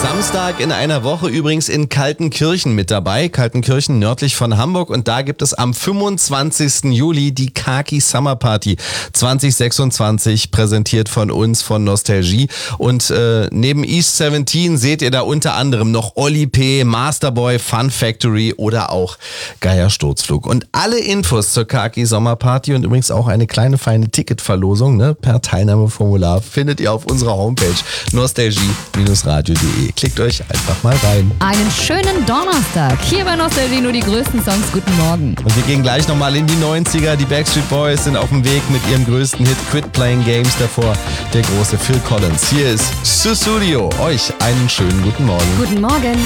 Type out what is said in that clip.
Samstag in einer Woche übrigens in Kaltenkirchen mit dabei. Kaltenkirchen nördlich von Hamburg. Und da gibt es am 25. Juli die Kaki Summer Party 2026, präsentiert von uns, von Nostalgie. Und neben East 17 seht ihr da unter anderem noch Oli P., Masterboy, Fun Factory oder auch Geier Sturzflug. Und alle Infos zur Kaki Sommer Party und übrigens auch eine kleine feine Ticketverlosung per Teilnahmeformular findet ihr auf unserer Homepage nostalgie-radio.de. Klickt euch einfach mal rein. Einen schönen Donnerstag. Hier bei Nostalgie nur die größten Songs. Guten Morgen. Und wir gehen gleich nochmal in die 90er. Die Backstreet Boys sind auf dem Weg mit ihrem größten Hit Quit Playing Games. Davor der große Phil Collins. Hier ist Sussudio. Euch einen schönen guten Morgen. Guten Morgen.